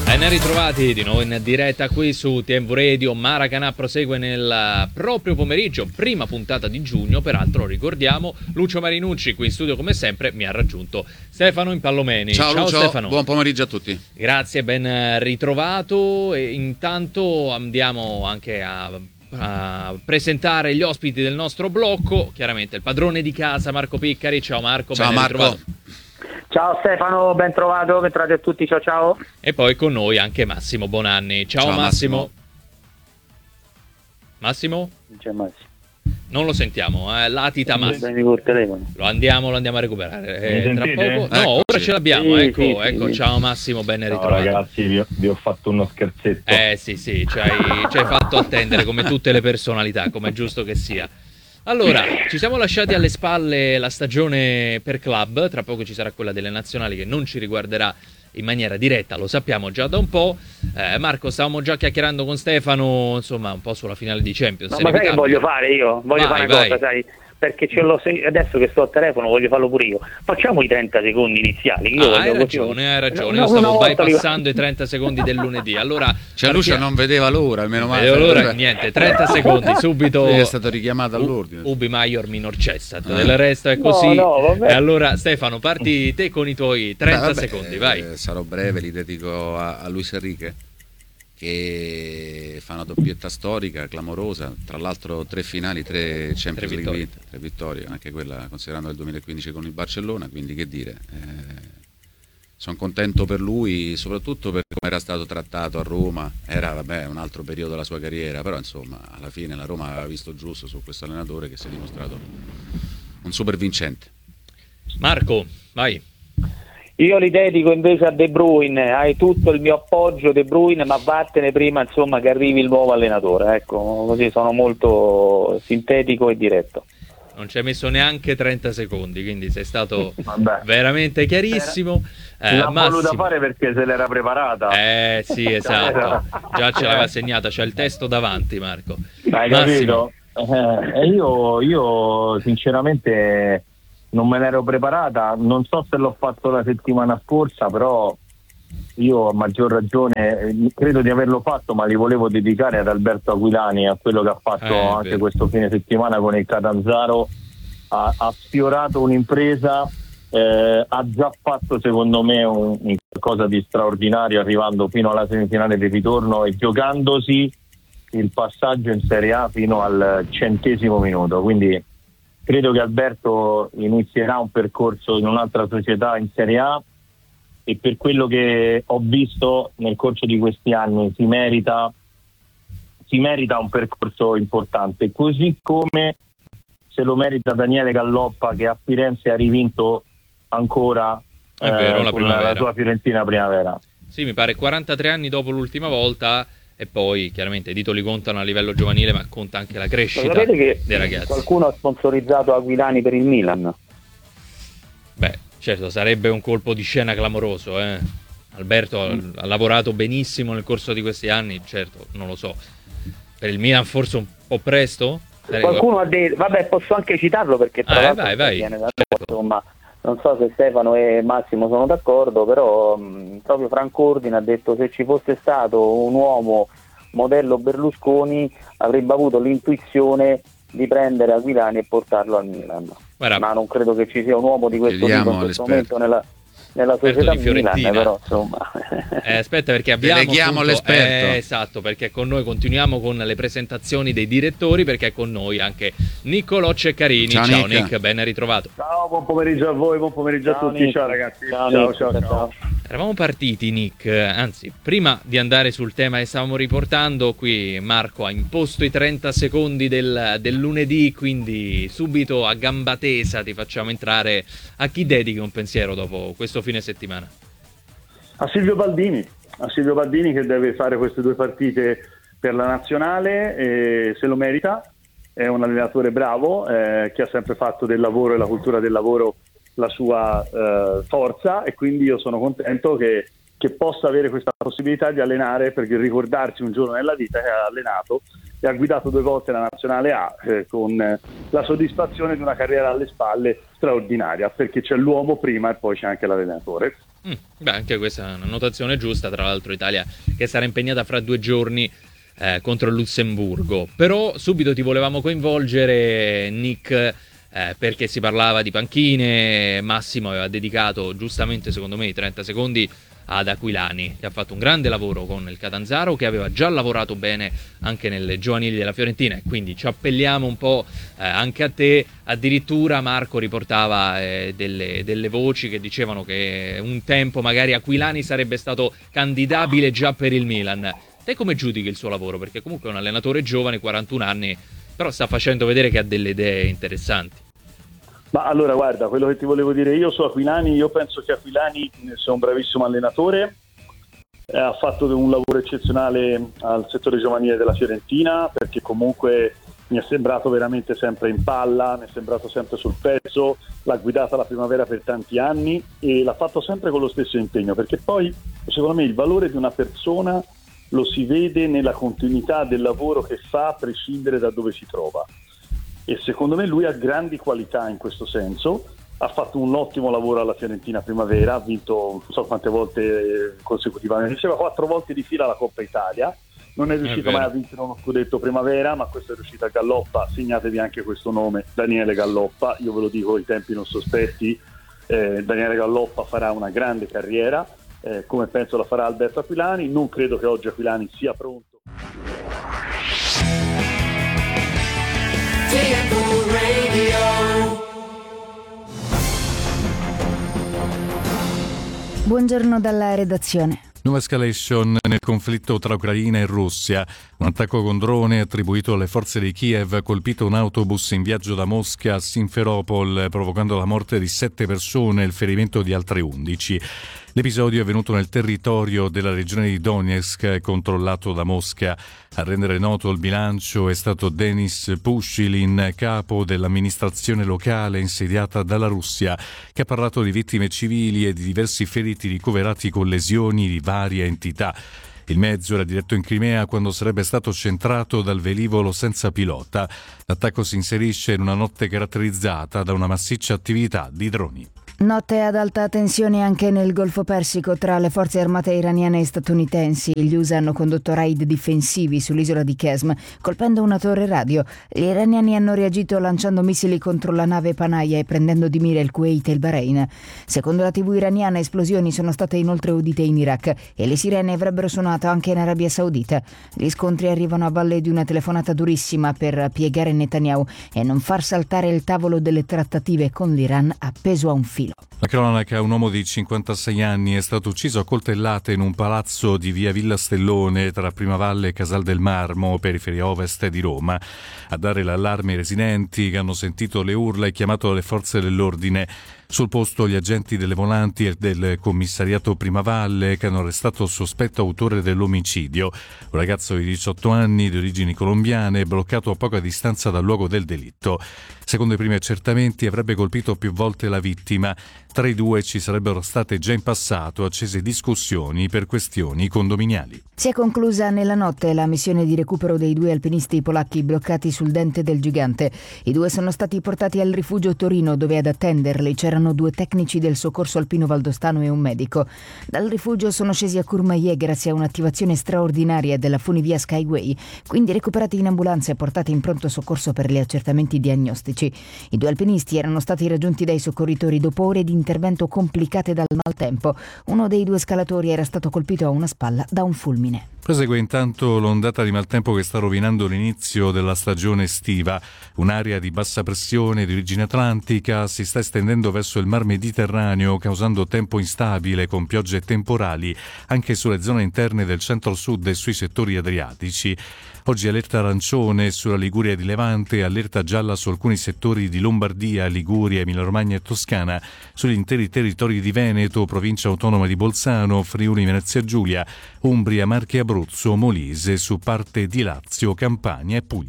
Ben ritrovati di nuovo in diretta qui su TMV Radio. Maracanã prosegue nel proprio pomeriggio, prima puntata di giugno. Peraltro ricordiamo, Lucio Marinucci qui in studio come sempre, mi ha raggiunto Stefano Impallomeni. Ciao Lucio, Stefano. buon pomeriggio a tutti. Grazie, ben ritrovato. E intanto andiamo anche a presentare gli ospiti del nostro blocco. Chiaramente il padrone di casa Marco Piccari. Ciao Marco, ciao ben Marco. ritrovato. Ciao Stefano, ben trovato a tutti, ciao ciao. E poi con noi anche Massimo Bonanni. Ciao Massimo. Massimo? Non c'è Massimo. Non lo sentiamo, latita Massimo. Col telefono. Lo andiamo a recuperare. Tra poco. No, Eccoci. ora ce l'abbiamo. Sì, ecco. sì. Ciao Massimo, ben Ciao ritrovato. ragazzi, vi ho fatto uno scherzetto. Sì, ci hai fatto attendere come tutte le personalità, come è giusto che sia. Allora, ci siamo lasciati alle spalle la stagione per club, tra poco ci sarà quella delle nazionali che non ci riguarderà in maniera diretta, lo sappiamo già da un po'. Marco, stavamo già chiacchierando con Stefano, insomma, un po' sulla finale di Champions. Ma sai che voglio fare io? Voglio fare una cosa, sai? Perché adesso che sto al telefono voglio farlo pure io. Facciamo i 30 secondi iniziali. Hai ragione. Io stavo bypassando i 30 secondi del lunedì. Allora, Lucio non vedeva l'ora, almeno male. Allora, niente, 30 secondi, subito. È stato richiamato all'ordine. Ubi maior minor cessat. Del resto è così. E allora, Stefano, parti te con i tuoi 30 secondi, vai. Sarò breve, li dedico a Luis Enrique, che fa una doppietta storica, clamorosa, tra l'altro 3 finali, 3 Champions League vinte, 3 vittorie, anche quella considerando il 2015 con il Barcellona, quindi che dire, sono contento per lui, soprattutto per come era stato trattato a Roma. Era un altro periodo della sua carriera, però insomma alla fine la Roma aveva visto giusto su questo allenatore che si è dimostrato un super vincente. Marco, vai. Io li dedico invece a De Bruyne, hai tutto il mio appoggio De Bruyne, ma vattene prima insomma che arrivi il nuovo allenatore, ecco, così sono molto sintetico e diretto. Non ci hai messo neanche 30 secondi, quindi sei stato veramente chiarissimo. L'ha voluta fare perché se l'era preparata. Sì, esatto, già ce l'aveva segnata, c'è il testo davanti Marco. Hai capito? Io sinceramente non me l'ero preparata, non so se l'ho fatto la settimana scorsa, però io a maggior ragione credo di averlo fatto, ma li volevo dedicare ad Alberto Aquilani, a quello che ha fatto anche questo fine settimana con il Catanzaro. Ha sfiorato un'impresa, ha già fatto secondo me un qualcosa di straordinario, arrivando fino alla semifinale di ritorno e giocandosi il passaggio in Serie A fino al 100° minuto, quindi credo che Alberto inizierà un percorso in un'altra società in Serie A e per quello che ho visto nel corso di questi anni si merita un percorso importante, così come se lo merita Daniele Galloppa, che a Firenze ha rivinto ancora la sua Fiorentina Primavera. Sì, mi pare 43 anni dopo l'ultima volta. E poi chiaramente i titoli contano a livello giovanile, ma conta anche la crescita dei ragazzi. Qualcuno ha sponsorizzato Aquilani per il Milan? Beh, certo, sarebbe un colpo di scena clamoroso. Alberto ha lavorato benissimo nel corso di questi anni, certo, non lo so. Per il Milan forse un po' presto? Qualcuno ha detto, vabbè, posso anche citarlo perché tra l'altro viene da insomma. Non so se Stefano e Massimo sono d'accordo, però proprio Franco Ordine ha detto: se ci fosse stato un uomo modello Berlusconi avrebbe avuto l'intuizione di prendere Aquilani e portarlo al Milan. Ma non credo che ci sia un uomo di questo tipo in questo momento nella società Milan, però insomma. Aspetta, perché abbiamo l'esperto. Esatto, perché con noi continuiamo con le presentazioni dei direttori, perché è con noi anche Niccolò Ceccarini. Ciao Nick, ben ritrovato. Ciao, buon pomeriggio a voi, buon pomeriggio a tutti. Nick. Ciao ragazzi. Ciao. Eravamo partiti, Nick, anzi, prima di andare sul tema che stavamo riportando, qui Marco ha imposto i 30 secondi del lunedì, quindi subito a gamba tesa ti facciamo entrare. A chi dedichi un pensiero dopo questo fine settimana? A Silvio Baldini che deve fare queste 2 partite per la nazionale, e se lo merita. È un allenatore bravo, che ha sempre fatto del lavoro e la cultura del lavoro la sua forza, e quindi io sono contento che possa avere questa possibilità di allenare, perché ricordarsi un giorno nella vita che ha allenato e ha guidato 2 volte la Nazionale A, con la soddisfazione di una carriera alle spalle straordinaria, perché c'è l'uomo prima e poi c'è anche l'allenatore. Beh, anche questa è una notazione giusta. Tra l'altro Italia che sarà impegnata fra 2 giorni contro il Lussemburgo. Però subito ti volevamo coinvolgere, Nick, perché si parlava di panchine. Massimo aveva dedicato giustamente, secondo me, i 30 secondi ad Aquilani, che ha fatto un grande lavoro con il Catanzaro, che aveva già lavorato bene anche nelle giovanili della Fiorentina, e quindi ci appelliamo un po' anche a te. Addirittura Marco riportava delle voci che dicevano che un tempo magari Aquilani sarebbe stato candidabile già per il Milan. Te come giudichi il suo lavoro? Perché comunque è un allenatore giovane, 41 anni, però sta facendo vedere che ha delle idee interessanti. Ma allora guarda, quello che ti volevo dire io su Aquilani, io penso che Aquilani sia un bravissimo allenatore, ha fatto un lavoro eccezionale al settore giovanile della Fiorentina, perché comunque mi è sembrato veramente sempre in palla, mi è sembrato sempre sul pezzo, l'ha guidata la Primavera per tanti anni e l'ha fatto sempre con lo stesso impegno, perché poi secondo me il valore di una persona lo si vede nella continuità del lavoro che fa a prescindere da dove si trova. E secondo me lui ha grandi qualità in questo senso, ha fatto un ottimo lavoro alla Fiorentina Primavera, ha vinto non so quante volte consecutivamente, diceva 4 volte di fila la Coppa Italia, non è riuscito mai a vincere uno scudetto Primavera, ma questo è riuscito a Galloppa, segnatevi anche questo nome, Daniele Galloppa, io ve lo dico, i tempi non sospetti, Daniele Galloppa farà una grande carriera, come penso la farà Alberto Aquilani, non credo che oggi Aquilani sia pronto. Buongiorno dalla redazione. Nuova escalation nel conflitto tra Ucraina e Russia. Un attacco con drone attribuito alle forze di Kiev ha colpito un autobus in viaggio da Mosca a Simferopol, provocando la morte di 7 persone e il ferimento di altre 11. L'episodio è avvenuto nel territorio della regione di Donetsk, controllato da Mosca. A rendere noto il bilancio è stato Denis Pushilin, capo dell'amministrazione locale insediata dalla Russia, che ha parlato di vittime civili e di diversi feriti ricoverati con lesioni di varie entità. Il mezzo era diretto in Crimea quando sarebbe stato centrato dal velivolo senza pilota. L'attacco si inserisce in una notte caratterizzata da una massiccia attività di droni. Notte ad alta tensione anche nel Golfo Persico tra le forze armate iraniane e statunitensi. Gli USA hanno condotto raid difensivi sull'isola di Qesm, colpendo una torre radio. Gli iraniani hanno reagito lanciando missili contro la nave Panaia e prendendo di mira il Kuwait e il Bahrain. Secondo la TV iraniana, esplosioni sono state inoltre udite in Iraq e le sirene avrebbero suonato anche in Arabia Saudita. Gli scontri arrivano a valle di una telefonata durissima per piegare Netanyahu e non far saltare il tavolo delle trattative con l'Iran appeso a un filo. La cronaca: un uomo di 56 anni è stato ucciso a coltellate in un palazzo di via Villa Stellone tra Primavalle e Casal del Marmo, periferia ovest di Roma. A dare l'allarme i residenti che hanno sentito le urla e chiamato le forze dell'ordine. Sul posto gli agenti delle volanti e del commissariato Primavalle, che hanno arrestato il sospetto autore dell'omicidio, un ragazzo di 18 anni di origini colombiane bloccato a poca distanza dal luogo del delitto. Secondo i primi accertamenti avrebbe colpito più volte la vittima. Tra i due ci sarebbero state già in passato accese discussioni per questioni condominiali. Si è conclusa nella notte la missione di recupero dei 2 alpinisti polacchi bloccati sul Dente del Gigante. I 2 sono stati portati al rifugio Torino, dove ad attenderli c'erano 2 tecnici del soccorso alpino valdostano e un medico. Dal rifugio sono scesi a Courmayeur grazie a un'attivazione straordinaria della funivia Skyway, quindi recuperati in ambulanza e portati in pronto soccorso per gli accertamenti diagnostici. I 2 alpinisti erano stati raggiunti dai soccorritori dopo ore di intervento complicate dal maltempo. Uno dei 2 scalatori era stato colpito a una spalla da un fulmine. Prosegue intanto l'ondata di maltempo che sta rovinando l'inizio della stagione estiva. Un'area di bassa pressione di origine atlantica si sta estendendo verso il Mar Mediterraneo, causando tempo instabile con piogge temporali anche sulle zone interne del centro-sud e sui settori adriatici. Oggi allerta arancione sulla Liguria di Levante, allerta gialla su alcuni settori di Lombardia, Liguria, Emilia-Romagna e Toscana, sugli interi territori di Veneto, provincia autonoma di Bolzano, Friuli Venezia Giulia, Umbria, Marche e Abruzzo, Molise, su parte di Lazio, Campania e Puglia.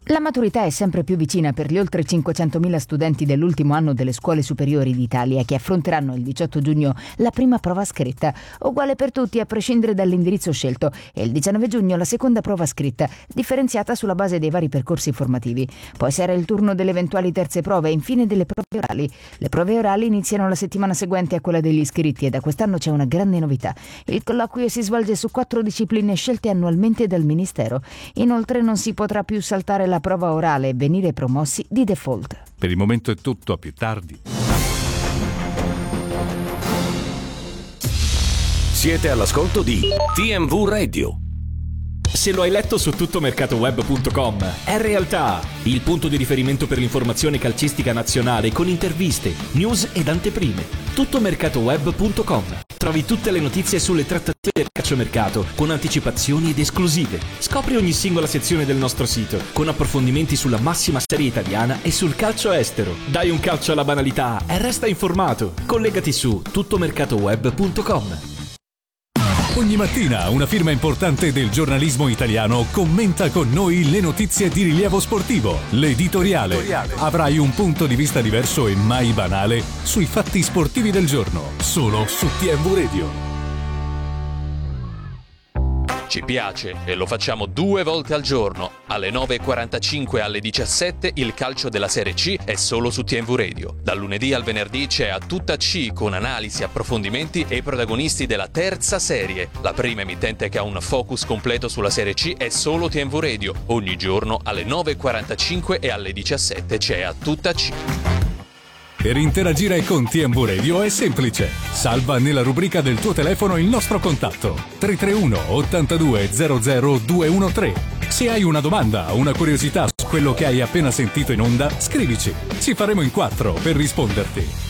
La maturità è sempre più vicina per gli oltre 500.000 studenti dell'ultimo anno delle scuole superiori d'Italia che affronteranno il 18 giugno la prima prova scritta, uguale per tutti a prescindere dall'indirizzo scelto, e il 19 giugno la seconda prova scritta, differenziata sulla base dei vari percorsi formativi. Poi sarà il turno delle eventuali terze prove e infine delle prove orali. Le prove orali iniziano la settimana seguente a quella degli iscritti e da quest'anno c'è una grande novità. Il colloquio si svolge su 4 discipline scelte annualmente dal Ministero. Inoltre non si potrà più saltare la prova orale e venire promossi di default. Per il momento è tutto, a più tardi. Siete all'ascolto di TMV Radio. Se lo hai letto su tuttomercatoweb.com, è realtà, il punto di riferimento per l'informazione calcistica nazionale con interviste, news ed anteprime. Tuttomercatoweb.com. Trovi tutte le notizie sulle trattative del calciomercato con anticipazioni ed esclusive. Scopri ogni singola sezione del nostro sito con approfondimenti sulla massima serie italiana e sul calcio estero. Dai un calcio alla banalità e resta informato. Collegati su tuttomercatoweb.com. Ogni mattina una firma importante del giornalismo italiano commenta con noi le notizie di rilievo sportivo. L'editoriale. Avrai un punto di vista diverso e mai banale sui fatti sportivi del giorno, solo su TMV Radio. Ci piace e lo facciamo 2 volte al giorno. Alle 9.45 e alle 17 il calcio della Serie C è solo su TMV Radio. Dal lunedì al venerdì c'è A Tutta C con analisi, approfondimenti e i protagonisti della terza serie. La prima emittente che ha un focus completo sulla Serie C è solo TMV Radio. Ogni giorno alle 9.45 e alle 17 c'è A Tutta C. Per interagire con TMV Radio è semplice. Salva nella rubrica del tuo telefono il nostro contatto 331 82 00 213. Se hai una domanda o una curiosità su quello che hai appena sentito in onda, scrivici. Ci faremo in 4 per risponderti.